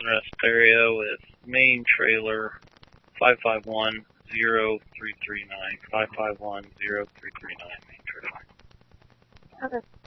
Northwest area with main trailer 5510339. 5510339 main trailer. Okay.